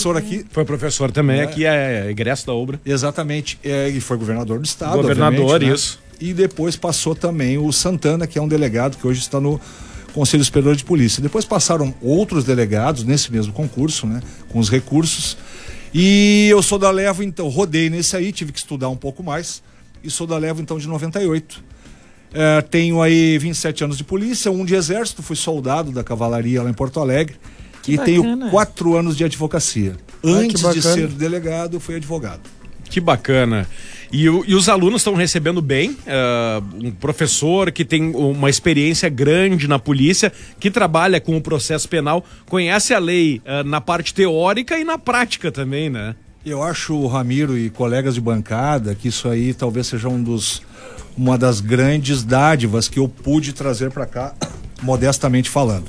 professor aqui. Foi professor também aqui, egresso da obra. Exatamente. E foi governador do estado. Governador, né? isso. E depois passou também o Santana, que é um delegado que hoje está no Conselho Superior de Polícia. Depois passaram outros delegados nesse mesmo concurso, né? Com os recursos. E eu sou da leva, então, rodei nesse aí, tive que estudar um pouco mais. E sou da leva, então, de 98. Tenho aí 27 anos de polícia, 1 de exército, fui soldado da cavalaria lá em Porto Alegre. Que bacana. Tenho 4 anos de advocacia. Antes de ser delegado, eu fui advogado. Que bacana. E os alunos estão recebendo bem, um professor que tem uma experiência grande na polícia, que trabalha com o processo penal, conhece a lei na parte teórica e na prática também, né? Eu acho, Ramiro e colegas de bancada, que isso aí talvez seja uma das grandes dádivas que eu pude trazer para cá, modestamente falando.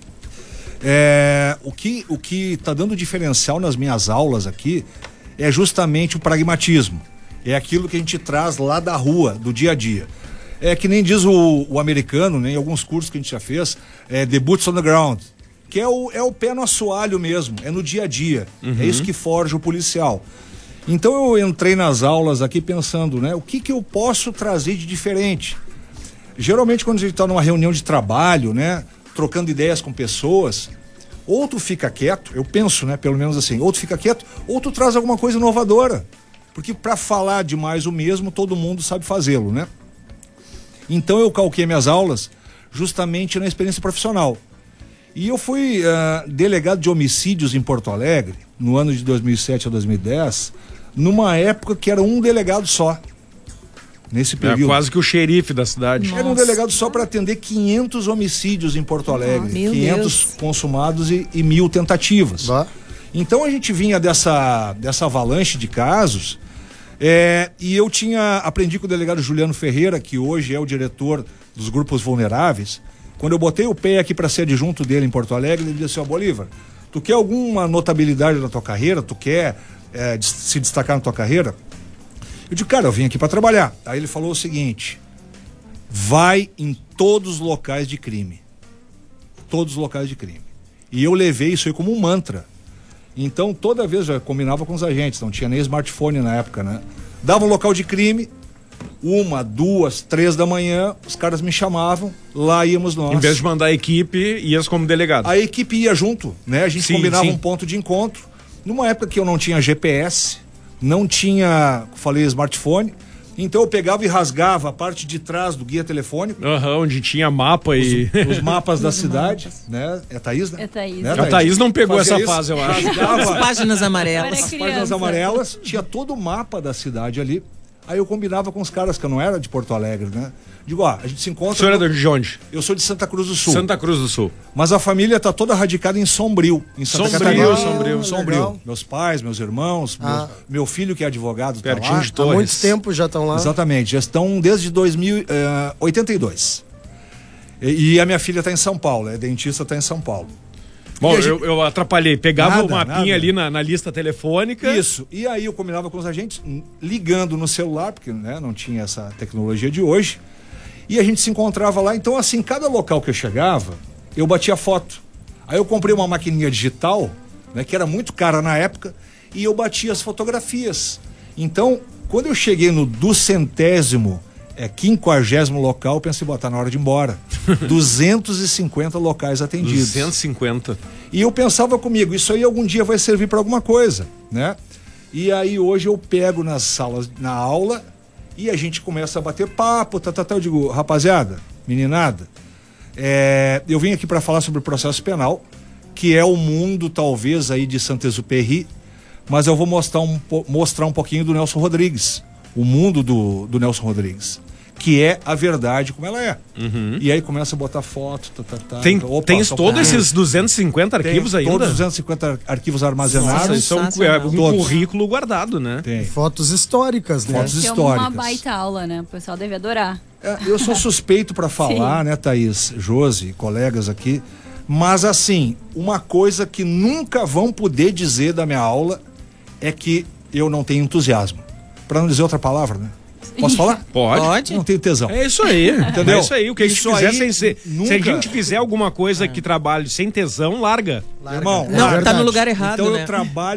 O que está dando diferencial nas minhas aulas aqui é justamente o pragmatismo. É aquilo que a gente traz lá da rua, do dia a dia. É que nem diz o americano, né, em alguns cursos que a gente já fez, the boots on the ground, que é o pé no assoalho mesmo, é no dia a dia. Uhum. É isso que forja o policial. Então eu entrei nas aulas aqui pensando, né, o que eu posso trazer de diferente? Geralmente quando a gente está numa reunião de trabalho, né, trocando ideias com pessoas, ou tu fica quieto, eu penso, né, pelo menos assim, ou tu fica quieto, ou tu traz alguma coisa inovadora. Porque para falar demais o mesmo, todo mundo sabe fazê-lo, né? Então eu calquei minhas aulas justamente na experiência profissional. E eu fui delegado de homicídios em Porto Alegre, no ano de 2007 a 2010, numa época que era um delegado só. Nesse período. Quase que o xerife da cidade. Era um delegado só para atender 500 homicídios em Porto Alegre. 500 consumados e 1.000 tentativas. Bah. Então a gente vinha dessa avalanche de casos. E eu aprendi com o delegado Juliano Ferreira, que hoje é o diretor dos grupos vulneráveis. Quando eu botei o pé aqui para ser adjunto dele em Porto Alegre, ele disse assim: Bolívar, tu quer alguma notabilidade na tua carreira? Tu quer se destacar na tua carreira? Eu disse, cara, eu vim aqui para trabalhar. Aí ele falou o seguinte: vai em todos os locais de crime. Todos os locais de crime. E eu levei isso aí como um mantra. Então, toda vez já combinava com os agentes, não tinha nem smartphone na época, né? Dava um local de crime, 1, 2, 3 da manhã, os caras me chamavam, lá íamos nós. Em vez de mandar a equipe, ias como delegado. A equipe ia junto, né? A gente combinava um ponto de encontro. Numa época que eu não tinha GPS, não tinha, falei, smartphone, então eu pegava e rasgava a parte de trás do guia telefônico. Onde tinha mapa e... Os mapas da cidade, né? É a Thaís, né? É Thaís. Né, a Thaís não pegou essa fase, eu acho. As páginas amarelas. As páginas amarelas, tinha todo o mapa da cidade ali. Aí eu combinava com os caras, que eu não era de Porto Alegre, né? Digo, a gente se encontra... O senhor é de onde? Eu sou de Santa Cruz do Sul. Santa Cruz do Sul. Mas a família tá toda radicada em Sombrio, em Santa Catarina. Sombrio. Meus pais, meus irmãos, meu filho que é advogado tá lá. De Torres. Há muito tempo já estão lá. Exatamente, já estão desde 82. E a minha filha tá em São Paulo, é dentista, tá em São Paulo. Bom, eu atrapalhei, pegava o mapinha ali na lista telefônica. Isso, e aí eu combinava com os agentes, ligando no celular, porque né, não tinha essa tecnologia de hoje, e a gente se encontrava lá. Então assim, cada local que eu chegava, eu batia foto. Aí eu comprei uma maquininha digital, né, que era muito cara na época, e eu batia as fotografias. Então, quando eu cheguei no 200º, 50º local, eu pensei, tá na hora de ir embora. 250 locais atendidos. 250. E eu pensava comigo, isso aí algum dia vai servir para alguma coisa, né? E aí hoje eu pego nas salas, na aula, e a gente começa a bater papo, eu digo, rapaziada, meninada, eu vim aqui para falar sobre o processo penal, que é o mundo talvez aí de Saint-Exupéry, mas eu vou mostrar um pouquinho do Nelson Rodrigues, o mundo do Nelson Rodrigues, que é a verdade como ela é. Uhum. E aí começa a botar foto. Tens todos esses 250 arquivos ainda? Todos os 250 arquivos armazenados. São um currículo guardado, né? Tem. Fotos históricas, né? Fotos históricas. É uma baita aula, né? O pessoal deve adorar. Eu sou suspeito para falar, né, Thaís, Josi, colegas aqui, mas assim, uma coisa que nunca vão poder dizer da minha aula é que eu não tenho entusiasmo. Para não dizer outra palavra, né? Posso falar? Pode. Não tenho tesão. É isso aí. Entendeu? É isso aí. O que a gente fizer se a gente fizer alguma coisa que trabalhe sem tesão, larga. Irmão, não, tá no lugar errado, então né? Eu trabalho